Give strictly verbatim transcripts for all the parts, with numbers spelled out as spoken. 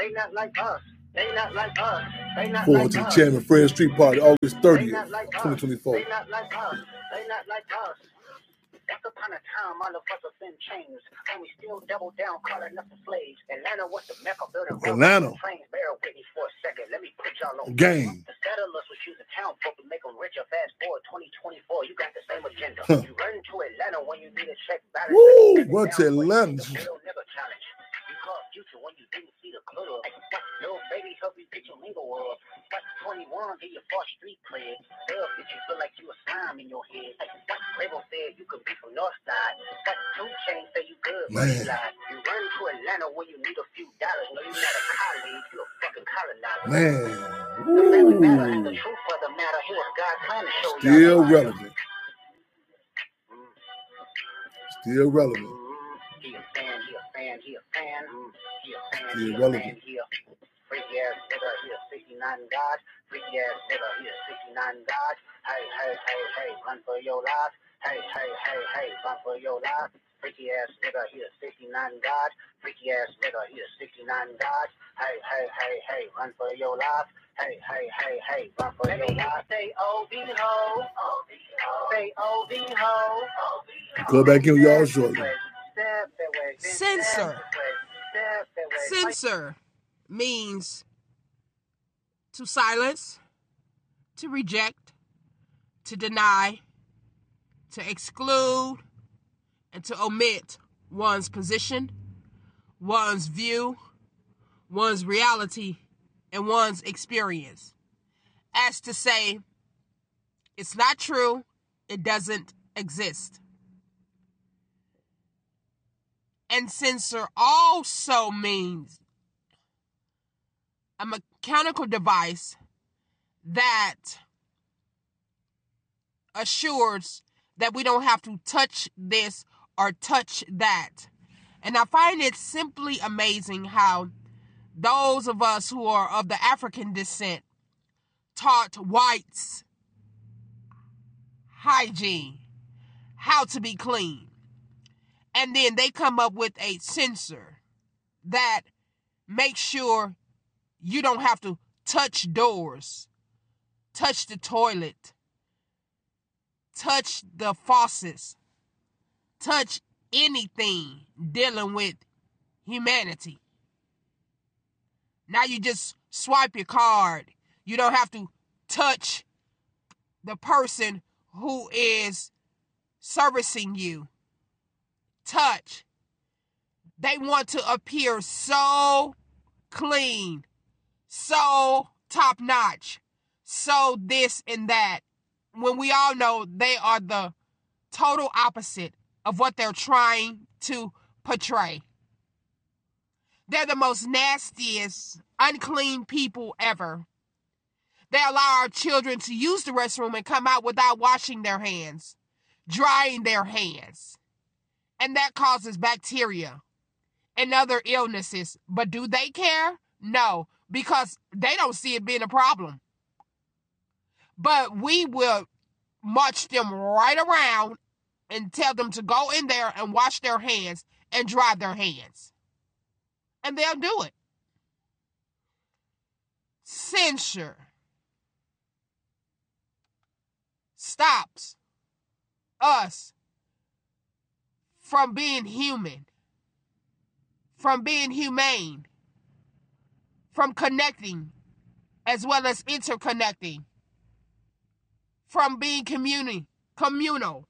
They not like us. They not like us. They not Going like to the us. Chairman Fred Street Party, August They thirtieth, not like us. twenty twenty-four. They not like us. They not like us. That's the kind of time motherfuckers been changed, and we still double down, calling us the slaves. Atlanta was the mecca building Atlanta. trains. Bear with me for a second. Let me put y'all on game. The settlers was using town folk to make them richer. Fast forward twenty twenty-four, you got the same agenda. Huh. You run to Atlanta when you need a check balance. Woo! Run to Atlanta. They'll never challenge. You call future when you didn't see the club. Like, what little baby help you get your lingo up. What twenty-one get your far street clear. Love that you feel like you a slime in your head. Like, what label said you could be from North Side. What two chains say you good, but you lie. You run to Atlanta when you need a few dollars. No, you're not a colleague, you a fucking colonizer. Man. The family matter and the truth of the matter. He was God trying to show you. Still relevant. Still relevant. He a fan, he a fan, he a fan. He a fan, Still he a relevant. fan, he a freaky ass nigga, he a sixty-nine God. Freaky ass nigga, he a sixty-nine God. Hey, hey, hey, hey, run for your life. Hey, hey, hey, hey, run for your life. Freaky ass nigga, he a sixty-nine God. Freaky ass nigga, he a sixty-nine God. Hey, hey, hey, hey, run for your life. Hey, hey, hey, hey, run for your life. Say O V ho. Say O V ho. Go back in with y'all shortly. Censor. Censor means to silence, to reject, to deny, to exclude, and to omit one's position, one's view, one's reality, and one's experience. As to say, it's not true, it doesn't exist. And censor also means a mechanical device that assures that we don't have to touch this or touch that. And I find it simply amazing how those of us who are of the African descent taught whites hygiene, how to be clean. And then they come up with a censor that makes sure you don't have to touch doors, touch the toilet, touch the faucets, touch anything dealing with humanity. Now you just swipe your card. You don't have to touch the person who is servicing you. Touch. They want to appear so clean, so top-notch, so this and that, when we all know they are the total opposite of what they're trying to portray. They're the most nastiest, unclean people ever. They allow our children to use the restroom and come out without washing their hands, drying their hands. And that causes bacteria and other illnesses. But do they care? No, because they don't see it being a problem. But we will march them right around and tell them to go in there and wash their hands and dry their hands. And they'll do it. Censure stops us from being human, from being humane, from connecting as well as interconnecting, from being communi- communal,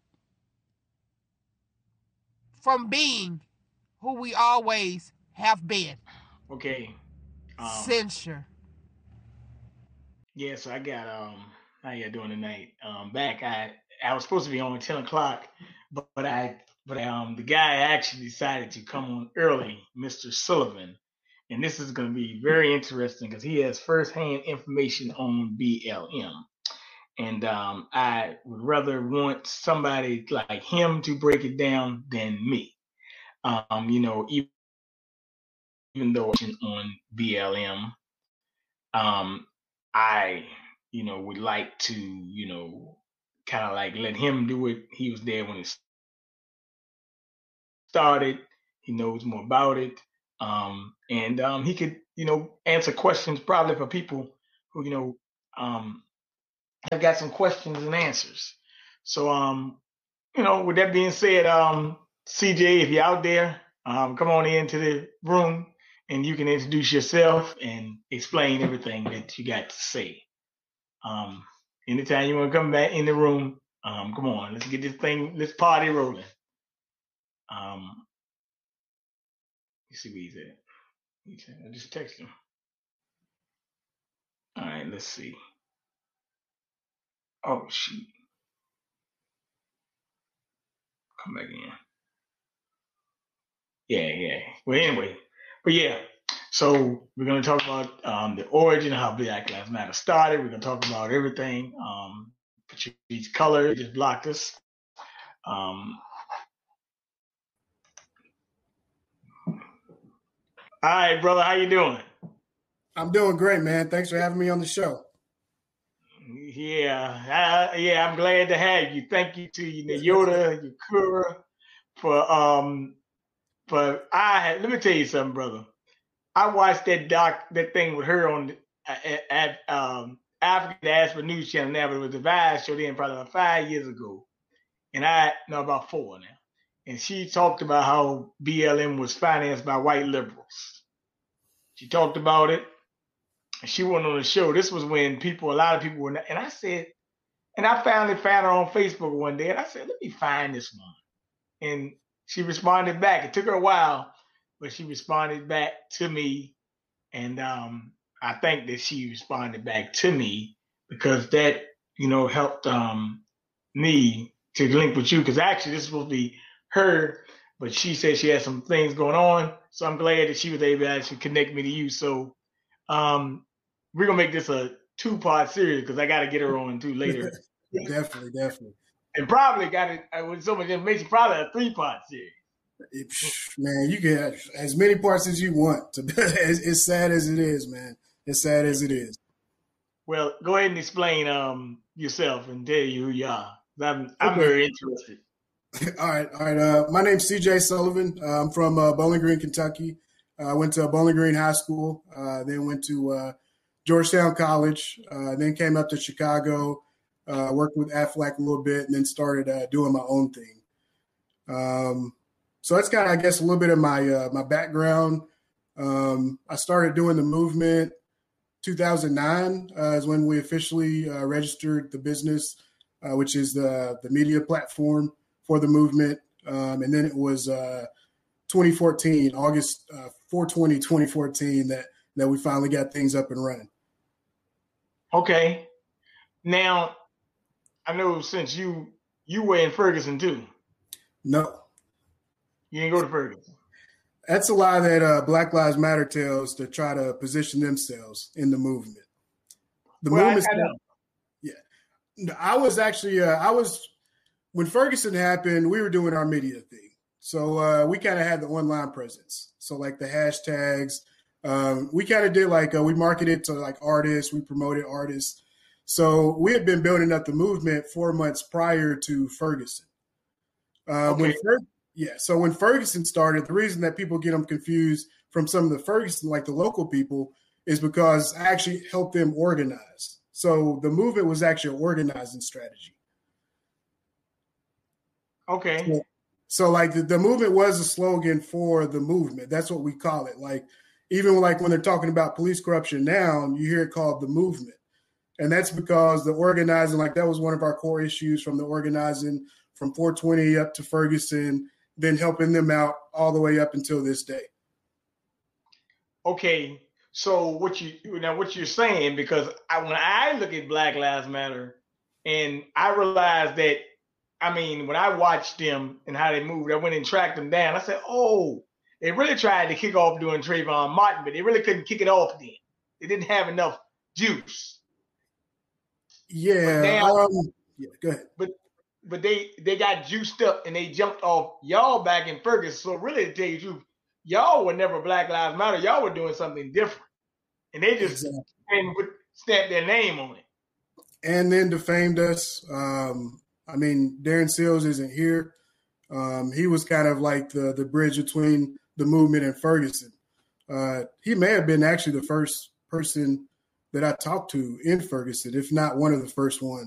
from being who we always have been. Okay. Um, Censure. Yeah, so I got um how you doing tonight? Um back I I was supposed to be on at ten o'clock, but, but I but um the guy actually decided to come on early, Mister Sullivan. And this is gonna be very interesting because he has firsthand information on B L M. And um I would rather want somebody like him to break it down than me. Um, you know, even, even though on B L M, um I, you know, would like to, you know, kind of like let him do it. He was there when it started. He knows more about it. Um, and um, he could you know, answer questions probably for people who, you know, um, have got some questions and answers. So, um, you know, with that being said, um, C J, if you're out there, um, come on into the room and you can introduce yourself and explain everything that you got to say. Um, anytime you want to come back in the room, um, come on, let's get this thing, let's party rolling. Um, let's see where he's at. I just texted him. All right, let's see. Oh, shoot. Come back in. Yeah, yeah. Well, anyway, but yeah. So we're going to talk about um, the origin, how Black Lives Matter started. We're going to talk about everything. Um, Patrice Color just blocked us. Um, all right, brother, how you doing? I'm doing great, man. Thanks for having me on the show. Yeah, I, yeah, I'm glad to have you. Thank you to Yoda, Yakura, for um, for I. Let me tell you something, brother. I watched that doc, that thing with her on at, at um, African Diaspora News Channel now, but it was the Vice show then probably about five years ago, and I no about four now, and she talked about how B L M was financed by white liberals. She talked about it. She went on the show. This was when people, a lot of people were, not, and I said, and I finally found her on Facebook one day, and I said, let me find this one. And she responded back. It took her a while, but she responded back to me. And um, I think that she responded back to me because that, you know, helped um, me to link with you. Because actually, this is supposed to be her, but she said she had some things going on. So I'm glad that she was able to actually connect me to you. So, um, we're going to make this a two-part series because I got to get her on too later. Definitely, definitely. And probably got it with so much information, probably a three-part series. It, man, you get as many parts as you want. To, as, as sad as it is, man. As sad as it is. Well, go ahead and explain um, yourself and tell you who you are. I'm, I'm okay. very interested. all right, all right. Uh, my name's C J Sullivan. Uh, I'm from uh, Bowling Green, Kentucky. I uh, went to Bowling Green High School, uh, then went to uh, Georgetown College, uh, then came up to Chicago, uh, worked with Aflac a little bit, and then started uh, doing my own thing. Um, so that's kind of, I guess, a little bit of my uh, my background. Um, I started doing the movement two thousand nine uh, is when we officially uh, registered the business, uh, which is the the media platform for the movement. Um, and then it was uh, twenty fourteen, August uh, four twenty, twenty fourteen, that that we finally got things up and running. Okay. Now, I know since you you were in Ferguson too. No. You didn't go to Ferguson. That's a lie that uh, Black Lives Matter tells to try to position themselves in the movement. The well, movement. I, I know. Yeah. I was actually, uh, I was, when Ferguson happened, we were doing our media thing. So uh, we kind of had the online presence. So like the hashtags, um, we kind of did like, uh, we marketed to like artists, we promoted artists. So we had been building up the movement four months prior to Ferguson. Uh, okay. when Fer- yeah. So when Ferguson started, the reason that people get them confused from some of the Ferguson, like the local people, is because I actually helped them organize. So the movement was actually an organizing strategy. Okay. So, so like the, the movement was a slogan for the movement. That's what we call it. Like even like when they're talking about police corruption now, you hear it called the movement. And that's because the organizing, like that was one of our core issues from the organizing from four twenty up to Ferguson, then helping them out all the way up until this day. Okay. So what you now what you're saying, because I, when I look at Black Lives Matter and I realized that, I mean, when I watched them and how they moved, I went and tracked them down. I said, oh, they really tried to kick off doing Trayvon Martin, but they really couldn't kick it off then. They didn't have enough juice. Yeah. Now, um, yeah, go ahead. But but they, they got juiced up and they jumped off y'all back in Ferguson. So really, to tell you the truth, y'all were never Black Lives Matter. Y'all were doing something different. And they just exactly. and would stamp their name on it. And then defamed us. Um, I mean, Darren Seals isn't here. Um, he was kind of like the the bridge between the movement and Ferguson. Uh, he may have been actually the first person that I talked to in Ferguson, if not one of the first ones.